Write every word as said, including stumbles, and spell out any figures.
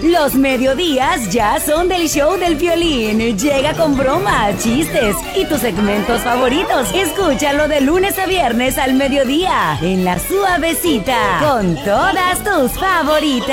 Los mediodías ya son del show del Piolín. Llega con bromas, chistes y tus segmentos favoritos. Escúchalo de lunes a viernes al mediodía en La Suavecita con todas tus favoritas.